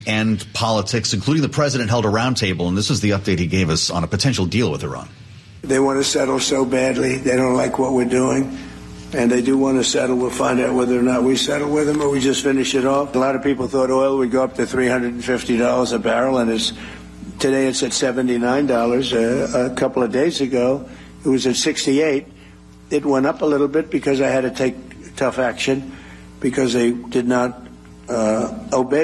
and politics, including the president held a roundtable, and this is the update he gave us on a potential deal with Iran. They want to settle so badly. They don't like what we're doing, and they do want to settle. We'll find out whether or not we settle with them or we just finish it off. A lot of people thought oil would go up to $350 a barrel, and today it's at $79. A couple of days ago, it was at $68. It went up a little bit because I had to take tough action because they did not obey.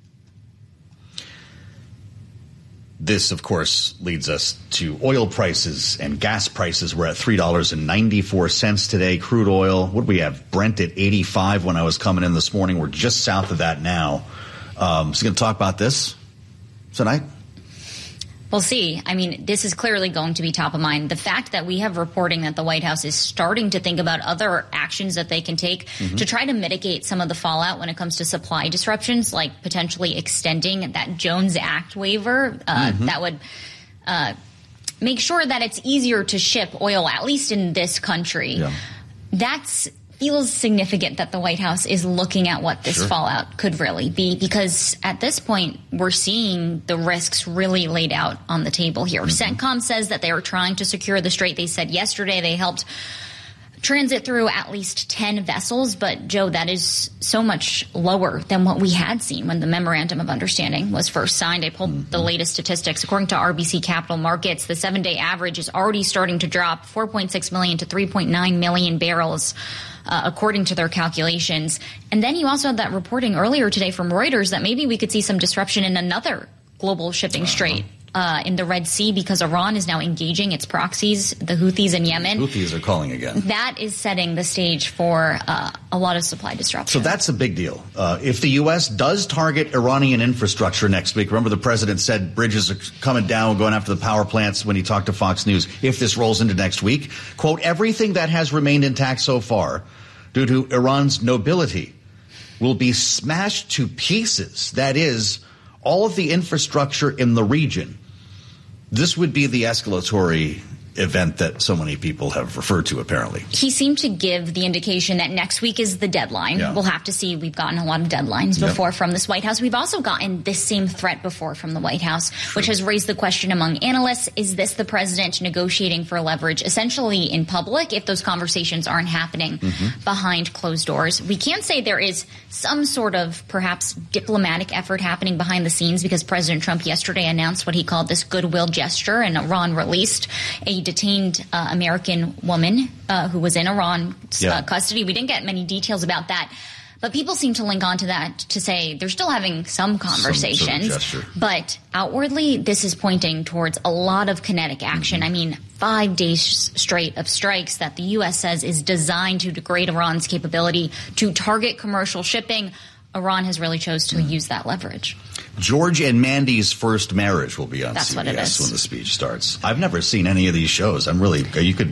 This, of course, leads us to oil prices and gas prices. We're at $3.94 today. Crude oil, what do we have? Brent at 85 when I was coming in this morning. We're just south of that now. So going to talk about this tonight? We'll see. I mean, this is clearly going to be top of mind. The fact that we have reporting that the White House is starting to think about other actions that they can take to try to mitigate some of the fallout when it comes to supply disruptions, like potentially extending that Jones Act waiver that would make sure that it's easier to ship oil, at least in this country. Yeah. That's feels significant that the White House is looking at what this fallout could really be, because at this point, we're seeing the risks really laid out on the table here. CENTCOM says that they are trying to secure the strait. They said yesterday they helped transit through at least 10 vessels. But, Joe, that is so much lower than what we had seen when the Memorandum of Understanding was first signed. I pulled the latest statistics. According to RBC Capital Markets, the 7-day average is already starting to drop 4.6 million to 3.9 million barrels. According to their calculations. And then you also had that reporting earlier today from Reuters that maybe we could see some disruption in another global shipping strait in the Red Sea, because Iran is now engaging its proxies, the Houthis in Yemen. Houthis are calling again. That is setting the stage for a lot of supply disruption. So that's a big deal. If the U.S. does target Iranian infrastructure next week, remember the president said bridges are coming down, going after the power plants when he talked to Fox News. If this rolls into next week, quote, everything that has remained intact so far due to Iran's nobility will be smashed to pieces. That is, all of the infrastructure in the region. This would be the escalatory event that so many people have referred to, apparently. He seemed to give the indication that next week is the deadline. Yeah. We'll have to see. We've gotten a lot of deadlines before from this White House. We've also gotten this same threat before from the White House, which has raised the question among analysts, is this the president negotiating for leverage essentially in public if those conversations aren't happening behind closed doors? We can say there is some sort of perhaps diplomatic effort happening behind the scenes, because President Trump yesterday announced what he called this goodwill gesture, and Iran released a detained American woman who was in Iran's custody. We didn't get many details about that, but people seem to link onto that to say they're still having some conversations. Some sort of gesture. But outwardly, this is pointing towards a lot of kinetic action. I mean, 5 days straight of strikes that the U.S. says is designed to degrade Iran's capability to target commercial shipping. Iran has really chose to use that leverage. George and Mandy's First Marriage will be on That's CBS what it is. When the speech starts. I've never seen any of these shows. I'm really, you could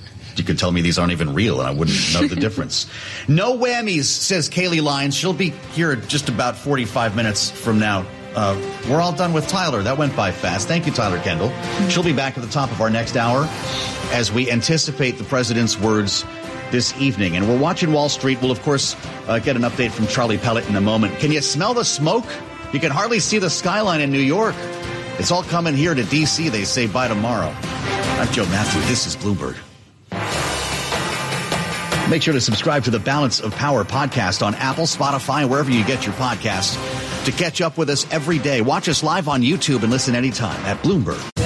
tell me these aren't even real and I wouldn't know the difference. No whammies, says Kaylee Lyons. She'll be here just about 45 minutes from now. We're all done with Tyler. That went by fast. Thank you, Tyler Kendall. She'll be back at the top of our next hour as we anticipate the president's words this evening. And we're watching Wall Street. We'll, of course, get an update from Charlie Pellet in a moment. Can you smell the smoke? You can hardly see the skyline in New York. It's all coming here to D.C., they say, by tomorrow. I'm Joe Matthew. This is Bloomberg. Make sure to subscribe to the Balance of Power podcast on Apple, Spotify, wherever you get your podcasts to catch up with us every day. Watch us live on YouTube and listen anytime at Bloomberg.